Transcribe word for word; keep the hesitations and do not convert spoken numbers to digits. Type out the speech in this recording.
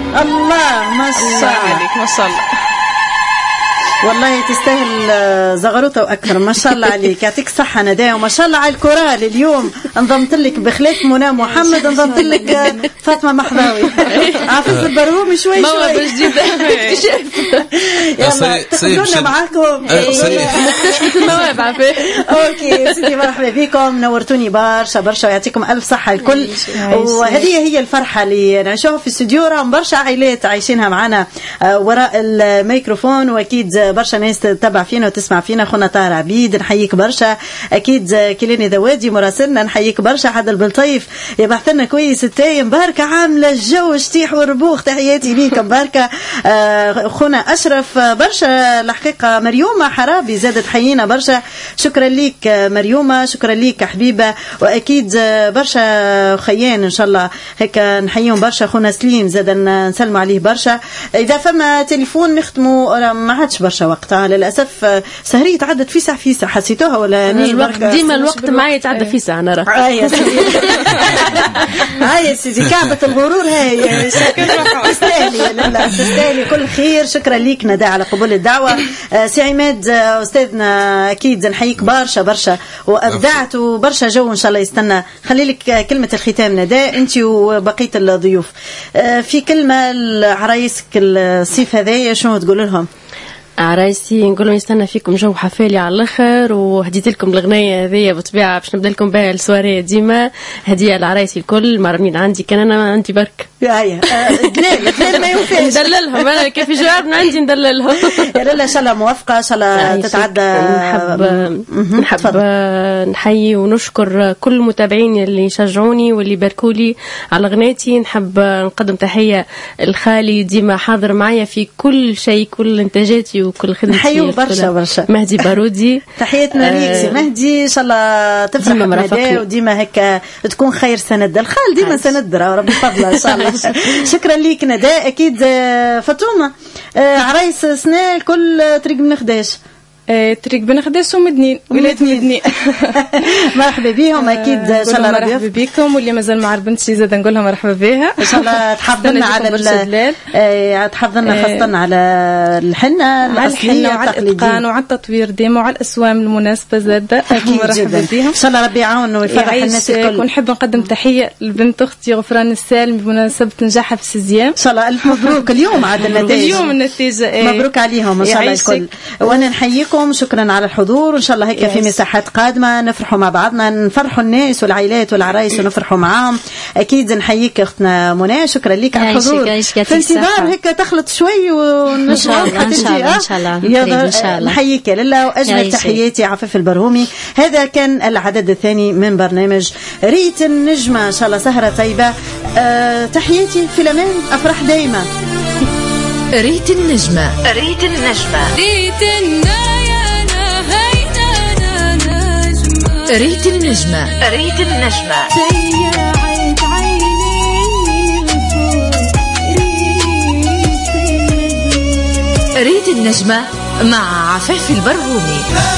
الله ما شاء الله عليك، ما شاء الله. والله تستاهل زغروطة وأكثر. ما شاء الله عليك، يعطيك الصحة نداء. وما شاء الله على الكورال اليوم. انضمت لك بخلاف منى محمد، انضمت لك فاطمة محضاوي. عفز البرهومي شوي شوي. موهبة جديدة. يلا تقبلونا معاكم. مكتشفة المواهب عفوا. أوكي سيدي، مرحبا بكم، نورتوني برشا برشا ويعطيكم ألف صحة الكل. وهذه هي الفرحة اللي نعيشوها في استوديو. راهم برشا عائلات عايشينها معنا وراء الميكروفون، وأكيد برشا ناس تتبع فينا وتسمع فينا. خونا طاهر عبيد نحييك برشا، اكيد كيلاني ذوادي مراسلنا نحييك برشا. حد البلطيف يبعث لنا كويس التايم باركه عامله الجو شتيح والربوخ، تحياتي ليكم باركه. آه خونا اشرف برشا الحقيقه. مريومه حرابي زادت حيينا برشا، شكرا ليك مريومه، شكرا ليك حبيبه. واكيد برشا خيان ان شاء الله هيك نحييهم برشا. خونا سليم زاد نسلم عليه برشا. اذا فما تليفون نختموا ما عادش برشا وقتها للاسف. سهريه تعدت في ساعه في ساعه، حسيتوها ولا الوقت ديما الوقت معي يتعدى في ساعه نرى. هاي يا سيدي هاي يا سيدي كعبه الغرور هاي. تستاهلي لا تستاهلي كل خير. شكرا ليك نداء على قبول الدعوه. سي عماد استاذنا اكيد نحييك برشا برشا، وابدعت وبرشا جو ان شاء الله يستنى. خلي لك كلمه الختام نداء انت وبقيه الضيوف. في كلمه لعرايسك الصيف هذايا شنو تقول لهم؟ عرايسي نقول لهم يستنى فيكم جو حفالي على الاخر، وهديت لكم الغنية هذيا بطبيعة باش نبدا لكم بها السواري ديما. هدية لعرايسي الكل مرمين عندي، كان انا ما عندي برك. هيا دلال دلال ما يوفيش. ندللهم انا كيف جوابنا عندي ندللهم. يا لاله ان شاء الله موفقه، ان شاء الله تتعدى. نحب نحب نحيي ونشكر كل المتابعين اللي يشجعوني واللي يباركوا لي على غناتي. نحب نقدم تحية الخالي ديما حاضر معايا في كل شيء، كل انتاجاتي وكل خدمتي. نحيو برشا برشا. مهدي بارودي تحياتنا ليك سي مهدي، ان شاء الله تفرح بمدى وديما هيك تكون خير سند. الخال ديما سند ربي فضله ان شاء الله. شكرا ليك نداء. اكيد فاطمه عرايس سنه الكل طريق بن خداش. طريق بن خداش ومدنين ولاد مدنين. مرحبا بهم اكيد ان شاء الله. مرحبا بكم، واللي مازال مع بنتي زاد نقول لها مرحبا بها ان شاء الله. تحضرنا على تحضرنا خاصه على الحنه الاصليه وعلى الاتقان وعلى التطوير ديما وعلى الاسوام المناسبه زاده. مرحبا بهم ان شاء الله. ربي يعاون ويفرح الناس الكل. ونحب نقدم تحيه لبنت اختي غفران السالم بمناسبه نجاحها في السيزيام. ان شاء الله الف مبروك. اليوم عاد النتائج، اليوم النتيجه مبروك عليهم ان شاء الله الكل. وانا نحييكم، شكرا على الحضور. ان شاء الله هيك في مساحات قادمه نفرحوا مع بعضنا، نفرحوا الناس والعائلات والعرايس ونفرحوا معاهم. اكيد نحييك اختنا منى، شكرا لك على الحضور. في انتظار هيك تخلط شوي ونشوف ان شاء الله ان شاء الله ان شاء الله. نحييك يا لله واجمل تحياتي عفاف البرهومي. هذا كان العدد الثاني من برنامج ريت النجمه. ان شاء الله سهره طيبه. أه تحياتي في الامان، افرح دايما. ريت النجمه ريت النجمه ريت النجمه ريت النجمة ريت النجمة سيعت عيني ريت النجمة مع عفاف البرهومي.